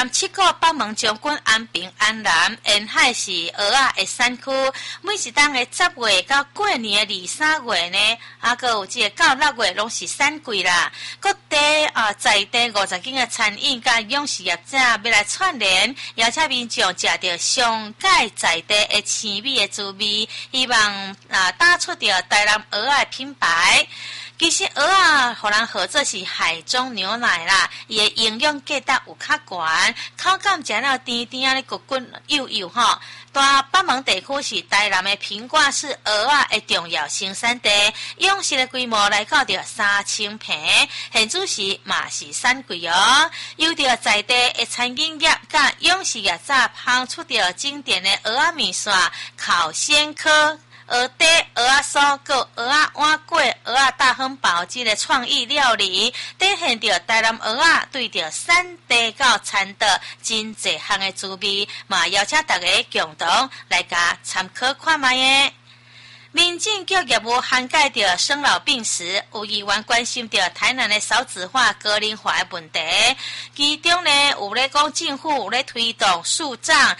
南七股北门将军安平安南沿海是蚵仔的产区，每一档的10月到过年的2、3月呢，还有这个到6月拢是产季啦。各地在地50间的餐饮甲养殖业者要来串联，邀请民众食到上佳在地的鲜美的滋味，希望打出着台南蚵仔的品牌。其实蚵仔互人号做是海中牛奶啦，伊的营养价值有较悬，口感食了甜甜的骨骨幼幼吼。大北门地区是台南的苹果是蚵仔的重要生产地，养殖的规模来到着3000坪，现主时嘛是产季哦。有着在地的餐饮业甲养殖业者烹出着经典的蚵仔面线、烤鲜科。蚵底、蚵仔酥、佮蚵仔碗粿、蚵仔大亨堡这个创意料理，展现着台南蚵仔对着产地到产地真侪项的滋味，嘛邀请大家共同来甲参考看卖耶。民政局业务涵盖着生老病死，有议员关心着台南的少子化、高龄化的问题。其中呢，有咧讲政府有咧推动树葬，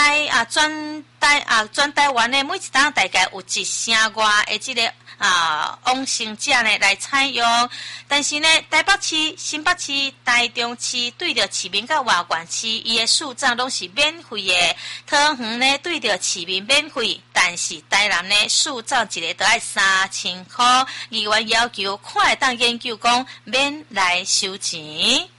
全台湾呢每一档大概有1成外的这个往生者呢来采用，但是呢，台北市、新北市、台中市对着市民甲外县市，伊的树葬拢是免费的。桃园呢对着市民免费，但是台南呢树葬一个都要3000块。议员要求看会当研究讲免来收钱。